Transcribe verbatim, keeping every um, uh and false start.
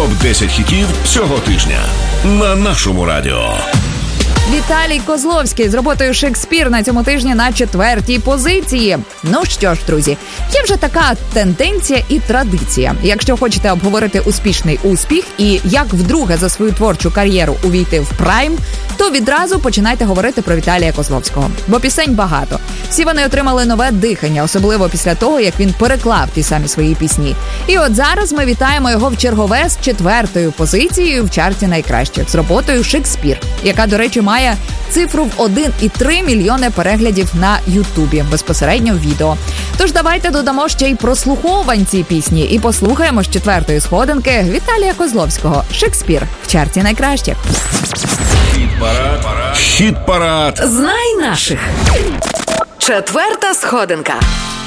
топ десять хітів цього тижня на нашому радіо. Віталій Козловський з роботою «Шекспір» на цьому тижні на четвертій позиції. Ну що ж, друзі, є вже така тенденція і традиція. Якщо хочете обговорити успішний успіх і як вдруге за свою творчу кар'єру увійти в прайм, то відразу починайте говорити про Віталія Козловського. Бо пісень багато. Всі вони отримали нове дихання, особливо після того, як він переклав ті самі свої пісні. І от зараз ми вітаємо його в чергове з четвертою позицією в чарті найкращих з роботою «Шекспір», яка, до речі, має цифру в один і три мільйони переглядів на Ютубі, безпосередньо в відео. Тож давайте додамо ще й прослуховувань цій пісні і послухаємо з четвертої сходинки Віталія Козловського «Шекспір» в чарті найкращих. Хіт-парад. Знай наших. Четверта сходинка.